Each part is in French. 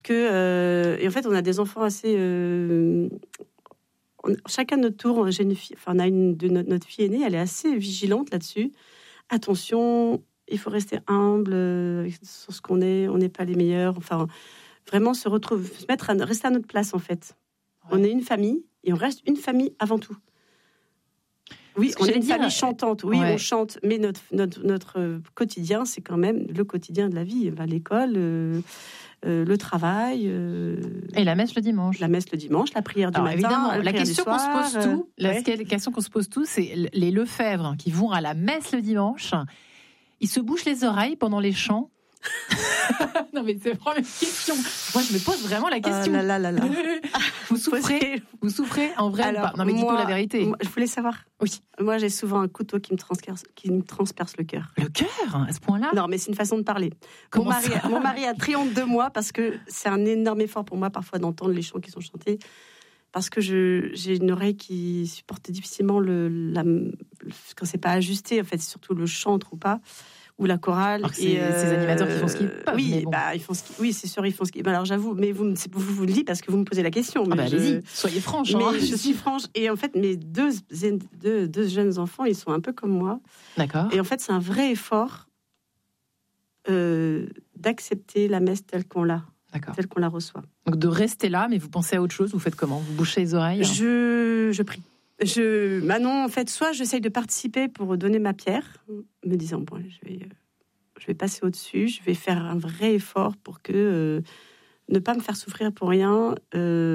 Et en fait, on a des enfants assez... chacun de notre tour, j'ai une fille, enfin, on a notre fille aînée, elle est assez vigilante là-dessus. Attention, il faut rester humble sur ce qu'on est. On n'est pas les meilleurs. Enfin, vraiment rester à notre place, en fait. Ouais. On est une famille et on reste une famille avant tout. Oui, on est une famille chantante. Oui, on chante, mais notre quotidien, c'est quand même le quotidien de la vie. L'école, le travail. Et la messe le dimanche. La messe le dimanche, la prière du matin. Évidemment, la question qu'on se pose tous, la question qu'on se pose tous, c'est les Lefebvre qui vont à la messe le dimanche. Ils se bouchent les oreilles pendant les chants. Non mais c'est vraiment une question. Moi je me pose vraiment la question. Vous souffrez en vrai. Alors, non mais dis-nous la vérité. Moi, je voulais savoir. Oui. Moi j'ai souvent un couteau qui me transperce le cœur. Le cœur à ce point-là? Non mais c'est une façon de parler. Mon mari a triomphe de moi parce que c'est un énorme effort pour moi parfois d'entendre les chants qui sont chantés. Parce que j'ai une oreille qui supporte difficilement quand c'est pas ajusté. En fait, c'est surtout le chant trop pas. Ou la chorale. C'est ces animateurs qui font ce qu'ils peuvent. Oui, bon. Ils font oui, c'est sûr, ils font ce qu'ils. Alors j'avoue, mais vous le dites parce que vous me posez la question. Mais allez-y, soyez franche. Mais je suis franche. Et en fait, mes deux jeunes enfants, ils sont un peu comme moi. D'accord. Et en fait, c'est un vrai effort d'accepter la messe telle qu'on l'a. D'accord. Telle qu'on la reçoit. Donc de rester là, mais vous pensez à autre chose. Vous faites comment? Vous bouchez les oreilles? Je prie. Maintenant, en fait, soit j'essaye de participer pour donner ma pierre, me disant bon, je vais passer au-dessus, je vais faire un vrai effort pour que ne pas me faire souffrir pour rien. Et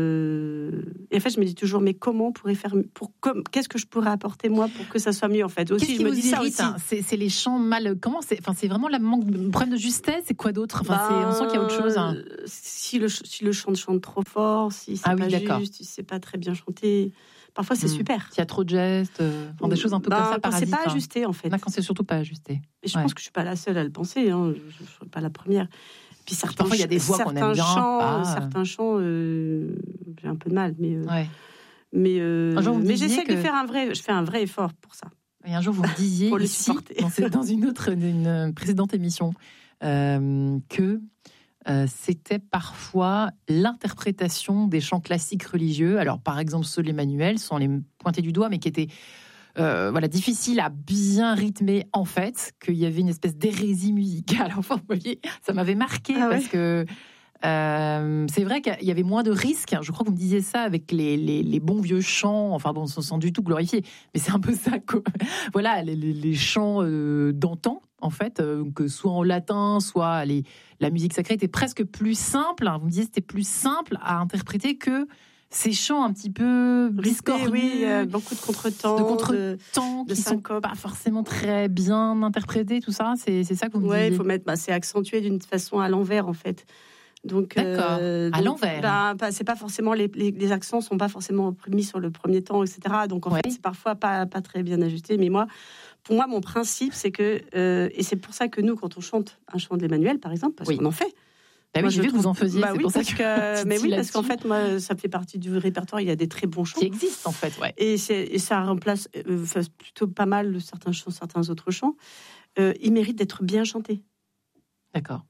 en fait, je me dis toujours mais comment on pourrait faire qu'est-ce que je pourrais apporter moi pour que ça soit mieux en fait. Aussi, qu'est-ce qui vous irrite, ça aussi. C'est les chants mal. Comment c'est? Enfin, c'est vraiment le problème de justesse. C'est quoi d'autre? Enfin, on sent qu'il y a autre chose. Hein. Si le chant chante trop fort, si c'est pas juste, si c'est pas très bien chanté. Parfois, c'est super. S'il y a trop de gestes, des choses un peu comme ça, parasites. Quand c'est pas ajusté, en fait. Quand c'est surtout pas ajusté. Et je pense que je suis pas la seule à le penser. Hein. Je suis pas la première. Puis parfois, il y a des voix qu'on aime bien. Certains chants, j'ai un peu de mal. Mais j'essaie de faire je fais un vrai effort pour ça. Et un jour, vous me disiez pour ici, dans une précédente émission, que c'était parfois l'interprétation des chants classiques religieux. Alors, par exemple, ceux de l'Emmanuel, sans les pointer du doigt, mais qui étaient difficiles à bien rythmer, en fait, qu'il y avait une espèce d'hérésie musicale. Enfin, vous voyez, ça m'avait marqué parce que c'est vrai qu'il y avait moins de risques. Je crois que vous me disiez ça avec les bons vieux chants. Enfin bon, sans du tout glorifier, mais c'est un peu ça, quoi. Voilà, les chants d'antan, en fait, que soit en latin, soit la musique sacrée était presque plus simple. Vous me disiez c'était plus simple à interpréter que ces chants un petit peu biscornus, beaucoup de contretemps, qui sont pas forcément très bien interprétés, tout ça. C'est ça que vous me disiez. Ouais, il faut mettre, c'est accentué d'une façon à l'envers, en fait. Donc, à l'envers. C'est pas forcément les accents sont pas forcément mis sur le premier temps, etc. Donc en fait, c'est parfois pas très bien ajusté. Mais pour moi, mon principe, c'est que et c'est pour ça que nous, quand on chante un chant de l'Emmanuel, par exemple, parce qu'on en fait. Moi, j'ai vu que vous en faisiez. Parce qu'en fait, moi, ça fait partie du répertoire. Il y a des très bons chants qui existent en fait, et ça remplace plutôt pas mal certains chants, certains autres chants. Ils méritent d'être bien chantés. D'accord.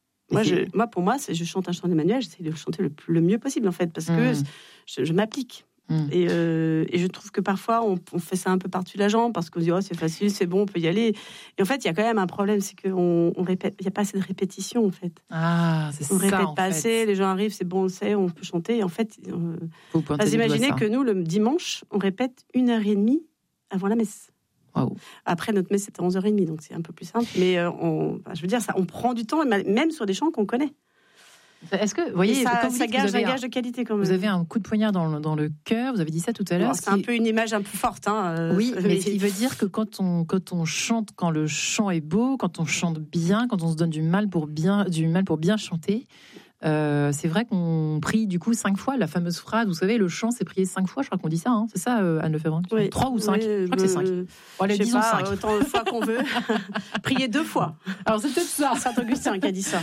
Pour moi, je chante un chant d'Emmanuel, j'essaie de le chanter le mieux possible, en fait, parce que je m'applique. Et je trouve que parfois, on fait ça un peu par-dessus la jambe, parce qu'on se dit, c'est facile, c'est bon, on peut y aller. Et en fait, il y a quand même un problème, c'est qu'on répète, il n'y a pas assez de répétition, en fait. Ah, c'est ça, on répète pas assez, les gens arrivent, c'est bon, on le sait, on peut chanter. Et en fait, vous imaginez que nous, le dimanche, on répète 1h30 avant la messe. Wow. Après, notre messe, c'était 11h30, donc c'est un peu plus simple. Mais je veux dire, on prend du temps, même sur des chants qu'on connaît. Est-ce que, vous voyez, ça gage un gage de qualité quand même. Vous avez un coup de poignard dans le cœur, vous avez dit ça tout à l'heure. C'est un peu une image un peu forte. Oui, mais ce qui veut dire que quand on chante, quand le chant est beau, quand on chante bien, quand on se donne du mal pour bien chanter, c'est vrai qu'on prie du coup 5 fois, la fameuse phrase, vous savez, le chant c'est prié 5 fois, je crois qu'on dit ça, hein, c'est ça, Anne Lefebvre, 3 ou 5, je crois que c'est 5. Allez, disons 5. Autant de fois qu'on veut. Prier 2 fois. Alors c'est peut-être ça. Saint Augustin qui a dit ça.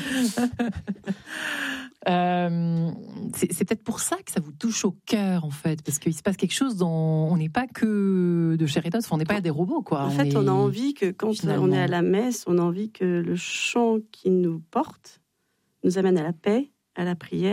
C'est peut-être pour ça que ça vous touche au cœur, en fait, parce qu'il se passe quelque chose on n'est pas que de chair et d'os, on n'est pas des robots, quoi. En fait, on a envie que quand on est à la messe, on a envie que le chant qui nous porte nous amène à la paix à la prière.